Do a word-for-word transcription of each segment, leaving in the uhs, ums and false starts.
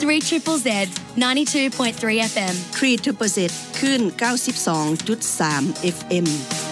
three Triple Z ninety-two point three F M ทรี Triple Z คลื่น เก้าสิบสองจุดสาม เอฟ เอ็ม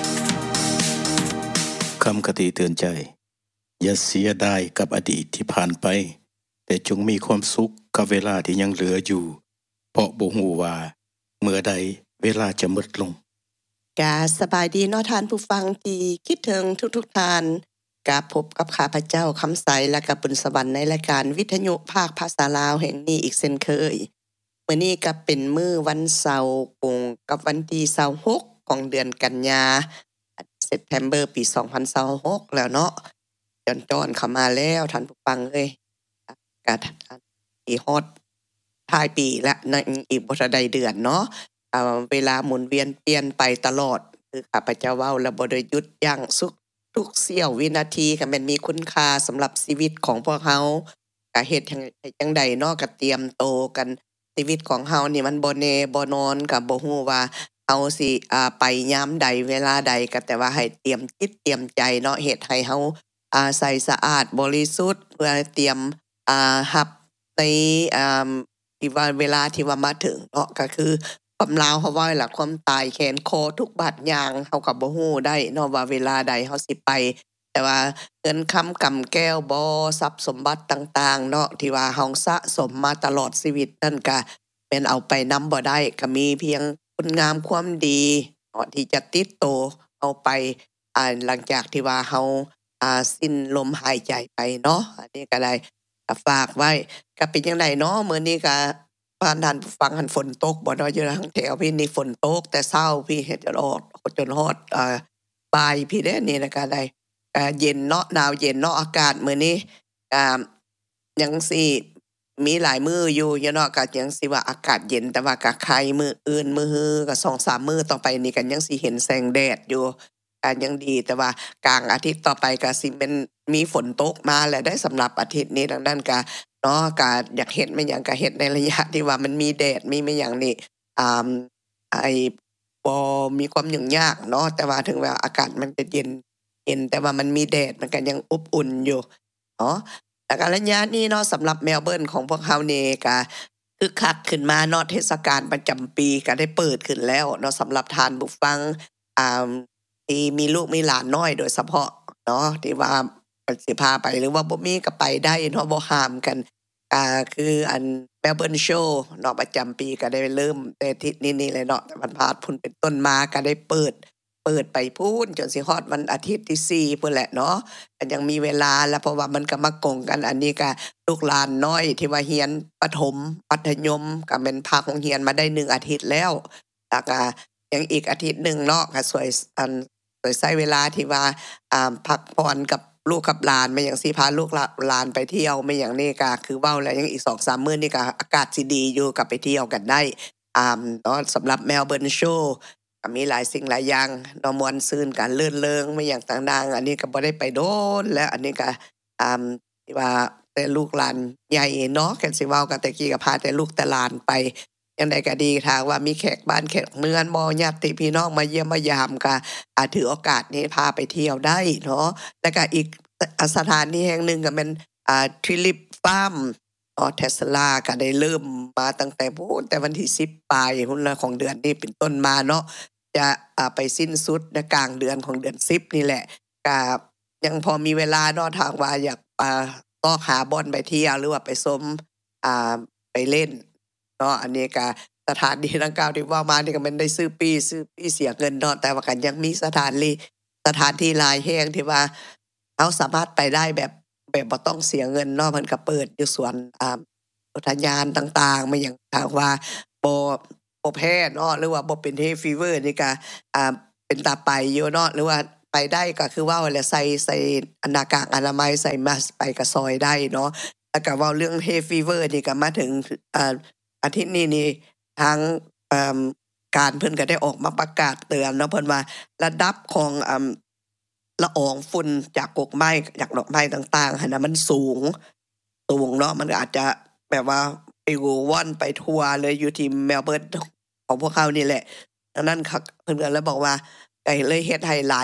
คำคติเตือนใจอย่าเสียดายกับอดีตที่ผ่านไปแต่จงมีความสุขกับเวลาที่ยังเหลืออยู่เพราะบ่ฮู้ว่าเมื่อใดเวลาจะหมดลงกาสบายดีเนาะท่านผู้ฟังที่คิดถึงทุกๆท่านกาพบกับข้าพเจ้าคำใสและกับบุญสวรรค์ในรายการวิทยุภาคภาษาลาวแห่งนี้อีกเช่นเคยมื้อนี้ก็เป็นมื้อวันเสาร์ตรงกับวันที่ยี่สิบหกของเดือนกันยา September ปีสองพันยี่สิบหกแล้วเนาะจอนๆเข้ามาแล้วท่านผู้ฟังเอ้ยก็ที่ฮอดท้ายปีและในอีกบ่ทันได้เดือนเนาะอ่าเวลาหมุนเวียนเปลี่ยนไปตลอดคือข้าพเจ้าเว้าแล้วบ่ได้หยุดยั้งสุขทุกเสี้ยววินาทีก็แม่นมีคุณค่าสำหรับชีวิตของพวกเฮาก็เฮ็ดจังจังใดเนาะก็เตรียมโตกันชีวิตของเฮานี่มันบ่แน่บ่นอนก็บ่ฮู้ว่าเฮาสิอ่าไปยามใดเวลาใดก็แต่ว่าให้เตรียมจิตเตรียมใจเนาะเฮ็ดให้เฮาอ่าใสสะอาดบริสุทธิ์เพื่อเตรียมอ่ารับในอ่าที่ว่าเวลาที่ว่ามาถึงเนาะก็คือความลาวเฮาว่าล่ะความตายแขนคอทุกบาดยางเฮาก็บ่ฮู้ได้เนาะว่าเวลาใดเฮาสิไปแต่ว่าเงินคำกำแก้วบ่ทรัพย์สมบัติต่างๆเนาะที่ว่าเฮาสะสมมาตลอดชีวิตนั่นก็แม่นเอาไปนำบ่ได้ก็มีเพียงคุณงามความดีเนาะที่จะติดโตเอาไปอ่าหลังจากที่ว่าเฮาอ่าสิ้นลมหายใจไปเนาะอันนี้ก็ได้ก็ฝากไว้ก็เป็นจังไดเนาะมื้อนี้ก็บ้านท่านผู้ฟังหันฝนตกบ่เนาะอยู่ทางแถวพี่นี่ฝนตกแต่เช้าพี่เฮ็ดจนฮอดจนฮอดอ่าบ่ายพี่เด้นี่นะก็ได้ก็เย็นเนาะหนาวเย็นเนาะอากาศมื้อนี้อ่ายังสิมีหลายมื้ออยู่อยู่เนาะก็ยังสิว่าอากาศเย็นแต่ว่าก็ใครมื้ออื่นมื้อฮือก็ สองสาม มื้อต่อไปนี่ก็ยังสิเห็นแสงแดดอยู่ก็ยังดีแต่ว่ากลางอาทิตย์ต่อไปก็สิเป็นมีฝนตกมาแล้วได้สำหรับอาทิตย์นี้ดังนั้นก็เนาะก็อยากเฮ็ดแม่หยังก็เฮ็ดในระยะที่ว่ามันมีแดดมีแม่หยังนี่อ่าไอ้บ่มีความยุ่งยากเนาะแต่ว่าถึงว่าอากาศมันจะเย็นเย็นแต่ว่ามันมีแดดมันก็ยังอบอุ่นอยู่เนาะแล้วก็ระยะนี้เนาะสำหรับเมลเบิร์นของพวกเฮานี่ก็คึกคักขึ้นมาเนาะเทศกาลประจำปีก็ได้เปิดขึ้นแล้วเนาะสำหรับท่านผู้ฟังอ่าที่มีลูกมีหลานน้อยโดยเฉพาะเนาะที่ว่าสิพาไปหรือว่าบ่มีก็ไปได้เนาะบ่ห้ามกันอ่าคืออัน Melbourne Show เนาะประจำปีก็ได้เริ่มแต่อาทิตย์นี้ๆเลยเนาะแต่วันพฤหัสพุ่นเป็นต้นมาก็ได้เปิดเปิดไปพูนจนสิฮอดวันอาทิตย์ที่สี่พุ่นแหละเนาะก็ยังมีเวลาแล้วเพราะว่ามันก็มากงกันอันนี้ก็ลูกหลานน้อยที่ว่าเรียนประถมมัธยมก็แม่นพาโรงเรียนมาได้หนึ่งอาทิตย์แล้วแล้วก็ยังอีกอาทิตย์นึงเนาะก็สวยอันสวยใช้เวลาที่ว่าอ่าพักผ่อนกับลูกกับหลานไม่อย่างสิพาลูกหลานไปเที่ยวไม่อย่างนี้ก็คือเว้าแล้วยังอีก สองสาม มื้อนี่ก็อากาศสิดีอยู่ก็ไปเที่ยวกันได้อ่าเนาะสำหรับ Melbourne Show ก็มีหลายสิ่งหลายอย่างเนาะม่วนซื่นกันลื่นเริงไม่อย่างต่างๆอันนี้ก็บ่ได้ไปโดนแล้วอันนี้ก็อ่าที่ว่าแต่ลูกหลานใหญ่เนาะกันสิเว้ากันแต่กี้ก็พาแต่ลูกแต่หลานไปจังได๋ก็ดีถ้าว่ามีแขกบ้านแขกเมืองบ่ญาติพี่น้องมาเยี่ยมมายามก็อ่าถือโอกาสนี้พาไปเที่ยวได้เนาะแล้วก็อีกสถานที่แห่งหนึ่งก็แม่นอ่า Tulip Farm เนาะ Tesla ก็ได้เริ่มมาตั้งแต่พู้นแต่วันที่สิบปลายพุ่นละของเดือนนี้เป็นต้นมาเนาะจะอ่าไปสิ้นสุดในกลางเดือนของเดือนสิบนี่แหละก็ยังพอมีเวลาเนาะทางว่าอยากอ่าก็หาบ่อนไปเที่ยวหรือว่าไปชมอ่าไปเล่นเนาะอันนี้ก็สถานที่ดังกล่าวที่ว่ามานี่ก็แม่นได้ซื้อปีซื้อปีเสียเงินเนาะแต่ว่าก็ยังมีสถานที่สถานที่หลายแห่งที่ว่าเฮาสามารถไปได้แบบแบบบ่ต้องเสียเงินเนาะเพิ่นก็เปิดอยู่สวนอ่าอุทยานต่างๆไม่อย่างทางว่าบ่บ่แพ้เนาะหรือว่าบ่เป็น hay fever นี่ก็อ่าเป็นตาไปอยู่เนาะหรือว่าไปได้ก็คือเว้าแหละใส่ใส่หน้ากากอนามัยใส่มาสก์ไปก็ซอยได้เนาะแล้วก็เว้าเรื่อง hay fever นี่ก็มาถึงอ่าอาทิตย์นี้นี่ทางเอ่อการเพิ่นก็ได้ออกมาประกาศเตือนเนาะเพิ่นว่าระดับของอ่าละอองฝุ่นจากกกไม้จากดอกไม้ต่างๆหั่นน่ะมันสูงสูงเนาะมันก็อาจจะแบบว่าปลิวว่อนไปทั่วเลยอยู่ที่เมลเบิร์นของพวกเขานี่แหละดังนั้นเพิ่นก็เลยบอกว่าก็เลยเฮ็ดให้หลาย